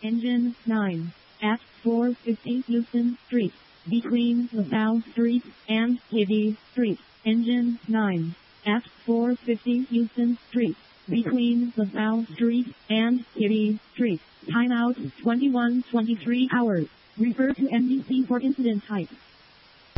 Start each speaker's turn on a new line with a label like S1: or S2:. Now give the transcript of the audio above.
S1: Engine 9. At 450 Houston Street. Between LaSalle Street and Hibby Street. Engine 9. At 450 Houston Street. Between LaSalle Street and Hibby Street. Timeout 21:23 hours. Refer to NBC for incident type.